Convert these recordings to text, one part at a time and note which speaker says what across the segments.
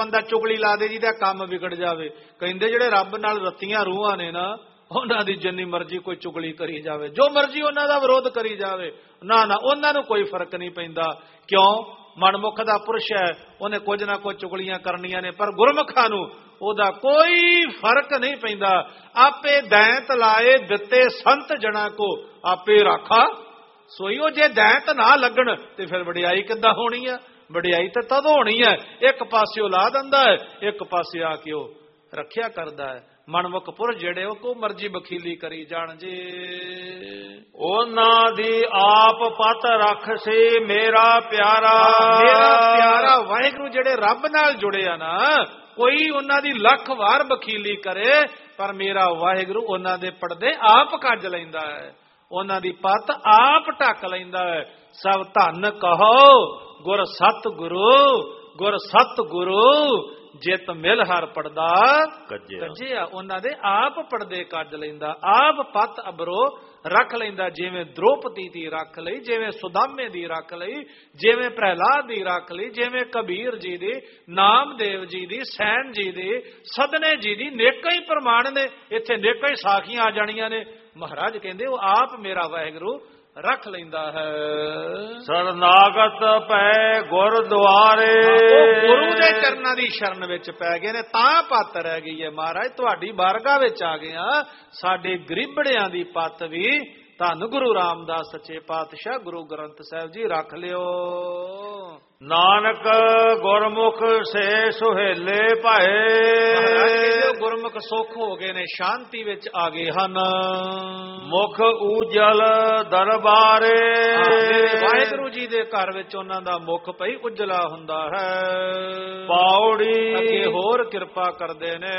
Speaker 1: ਬੰਦਾ ਚੁਗਲੀ ਲਾ ਦੇ ਜਿਹਦਾ ਕੰਮ ਵਿਗੜ ਜਾਵੇ। ਕਹਿੰਦੇ ਜਿਹੜੇ ਰੱਬ ਨਾਲ ਰੱਤੀਆਂ ਰੂਹਾਂ ਨੇ ਨਾ, ਉਹਨਾਂ ਦੀ ਜਿੰਨੀ ਮਰਜ਼ੀ ਕੋਈ ਚੁਗਲੀ ਕਰੀ ਜਾਵੇ, ਜੋ ਮਰਜ਼ੀ ਉਹਨਾਂ ਦਾ ਵਿਰੋਧ ਕਰੀ ਜਾਵੇ, ਨਾ ਉਹਨਾਂ ਨੂੰ ਕੋਈ ਫਰਕ ਨਹੀਂ ਪੈਂਦਾ। ਕਿਉਂ? ਮਨਮੁਖ ਦਾ ਪੁਰਸ਼ ਹੈ, ਉਹਨੇ ਕੁਝ ਨਾ ਕੁਝ ਚੁਗਲੀਆਂ ਕਰਨੀਆਂ ਨੇ, ਪਰ ਗੁਰਮੁਖਾਂ ਨੂੰ ਉਹਦਾ ਕੋਈ ਫਰਕ ਨਹੀਂ ਪੈਂਦਾ। ਆਪੇ ਦੈਂਤ ਲਾਏ ਦਿੱਤੇ ਸੰਤ ਜਣਾ ਕੋ ਆਪੇ ਰਾਖਾ ਸੋਈ। ਉਹ ਜੇ ਦੈਂਤ ਨਾ ਲੱਗਣ ਤੇ ਫਿਰ ਵਡਿਆਈ ਕਿੱਦਾਂ ਹੋਣੀ ਆ? ਵਡਿਆਈ ਤਾਂ ਤਦ ਹੋਣੀ ਹੈ, ਇੱਕ ਪਾਸੇ ਉਹ ਲਾ ਦਿੰਦਾ ਹੈ, ਇੱਕ ਪਾਸੇ ਆ ਕੇ ਉਹ ਰੱਖਿਆ ਕਰਦਾ ਹੈ। ਮਨਮੁਖ ਪੁਰਸ਼ ਜਿਹੜੇ ਉਹ ਕੋ ਮਰਜ਼ੀ ਬਖੀਲੀ ਕਰੀ ਜਾਣ ਜੀ,
Speaker 2: ਉਹਨਾਂ ਦੀ ਆਪ ਪਤ ਰੱਖ ਸੀ ਮੇਰਾ ਪਿਆਰਾ।
Speaker 1: ਮੇਰਾ ਪਿਆਰਾ ਵਾਹਿਗੁਰੂ ਜਿਹੜੇ ਰੱਬ ਨਾਲ ਜੁੜੇ ਆ ਨਾ, ਕੋਈ ਉਹਨਾਂ ਦੀ ਲੱਖ ਵਾਰ ਬਖੀਲੀ ਕਰੇ, ਪਰ ਮੇਰਾ ਵਾਹਿਗੁਰੂ ਉਹਨਾਂ ਦੇ ਪਰਦੇ ਆਪ ਕੱਜ ਲੈਂਦਾ ਹੈ, ਉਹਨਾਂ ਦੀ ਪੱਤ ਆਪ ਢੱਕ ਲੈਂਦਾ ਹੈ। ਸਭ ਧੰਨ ਕਹੋ ਗੁਰ ਸਤ ਗੁਰੂ, ਗੁਰ ਸਤ ਗੁਰੂ ਜਿਤ ਮਿਲ ਹਰ ਪੜਦਾ ਕੱਜਿਆ। ਉਹਨਾਂ ਦੇ ਆਪ ਪਰਦੇ ਕੱਜ ਲੈਂਦਾ, ਆਪ ਪੱਤ ਅਬਰੋ ਰੱਖ ਲੈਂਦਾ। ਜਿਵੇਂ ਦ੍ਰੋਪਦੀ ਦੀ ਰੱਖ ਲਈ, ਜਿਵੇਂ ਸੁਦਾਮੇ ਦੀ ਰੱਖ ਲਈ, ਜਿਵੇਂ ਪ੍ਰਹਿਲਾਦ ਦੀ ਰੱਖ ਲਈ, ਜਿਵੇਂ ਕਬੀਰ ਜੀ ਦੀ, ਨਾਮਦੇਵ ਜੀ ਦੀ, ਸੈਣ ਜੀ ਦੀ, ਸਦਨੇ ਜੀ ਦੀ। ਨੇਕਾਂ ਹੀ ਪ੍ਰਮਾਣ ਨੇ, ਇੱਥੇ ਨੇਕਾਂ ਹੀ ਸਾਖੀਆਂ ਆ ਜਾਣੀਆਂ ਨੇ। ਮਹਾਰਾਜ ਕਹਿੰਦੇ ਉਹ ਆਪ ਮੇਰਾ ਵਾਹਿਗੁਰੂ ਰੱਖ ਲੈਂਦਾ ਹੈ।
Speaker 2: ਸਰਨਾਗਤ ਪੈ ਗੁਰਦੁਆਰੇ,
Speaker 1: ਉਹ ਗੁਰੂ ਦੇ ਚਰਨਾਂ ਦੀ ਸ਼ਰਨ ਵਿੱਚ ਪੈ ਗਏ ਨੇ, ਤਾਂ ਪੱਤ ਰਹਿ ਗਈ ਹੈ। ਮਹਾਰਾਜ ਤੁਹਾਡੀ ਬਾਰਗਾਹ ਵਿੱਚ ਆ ਗਏ ਆ, ਸਾਡੇ ਗਰੀਬੜਿਆਂ ਦੀ ਪੱਤ ਵੀ ਧੰਨ ਗੁਰੂ ਰਾਮਦਾਸ ਸੱਚੇ ਪਾਤਸ਼ਾਹ ਗੁਰੂ ਗ੍ਰੰਥ ਸਾਹਿਬ ਜੀ ਰੱਖ ਲਿਓ।
Speaker 2: ਨਾਨਕ ਗੁਰਮੁਖ ਸੇ ਸੁਹੇਲੇ ਭਾਏ,
Speaker 1: ਗੁਰਮੁਖ ਸੁਖ ਹੋ ਗਏ ਨੇ, ਸ਼ਾਂਤੀ ਵਿੱਚ ਆ ਗਏ ਹਨ।
Speaker 2: ਮੁਖ ਉਜਲ ਦਰਬਾਰੇ,
Speaker 1: ਵਾਹਿਗੁਰੂ ਜੀ ਦੇ ਘਰ ਵਿੱਚ ਉਹਨਾਂ ਦਾ ਮੁਖ ਭਈ ਉਜਲਾ ਹੁੰਦਾ ਹੈ।
Speaker 2: ਪੌੜੀ
Speaker 1: ਅੱਗੇ ਹੋਰ ਕਿਰਪਾ ਕਰਦੇ ਨੇ।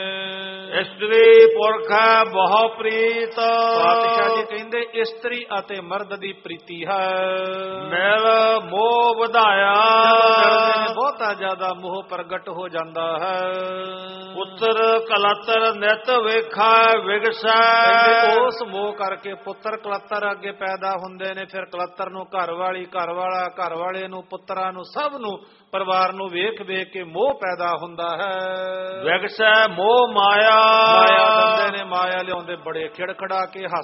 Speaker 2: ਇਸਤਰੀ ਪੁਰਖ ਬਹੁ ਪ੍ਰੀਤ,
Speaker 1: ਪਾਤਸ਼ਾਹ ਜੀ ਕਹਿੰਦੇ ਇਸਤਰੀ ਅਤੇ ਮਰਦ ਦੀ ਪ੍ਰੀਤੀ ਹੈ।
Speaker 2: ਮਿਲ ਮੋਹ ਵਧਾਇਆ,
Speaker 1: ਬਹੁਤਾ ਜ਼ਿਆਦਾ ਮੋਹ ਪ੍ਰਗਟ ਹੋ ਜਾਂਦਾ ਹੈ।
Speaker 2: ਪੁੱਤਰ ਕਲਤਰ ਨਿਤ ਵੇਖਾ ਵਿਗਸੈ,
Speaker 1: ਉਸ ਮੋਹ ਕਰਕੇ ਪੁੱਤਰ ਕਲਤਰ ਅੱਗੇ ਪੈਦਾ ਹੁੰਦੇ ਨੇ। ਫਿਰ ਕਲਤਰ ਨੂੰ ਘਰ ਵਾਲੀ, ਘਰ ਵਾਲਾ ਘਰ ਵਾਲੇ ਨੂੰ, ਪੁੱਤਰਾਂ ਨੂੰ, ਸਭ ਨੂੰ, ਪਰਿਵਾਰ ਨੂੰ ਵੇਖ ਵੇਖ ਕੇ ਮੋਹ ਪੈਦਾ ਹੁੰਦਾ ਹੈ।
Speaker 2: ਵਿਗਸੈ ਮੋਹ ਮਾਇਆ,
Speaker 1: ਮਾਇਆ ਦਿੰਦੇ ਨੇ, ਮਾਇਆ ਲਿਆਉਂਦੇ ਬੜੇ ਖਿੜਖੜਾ ਕੇ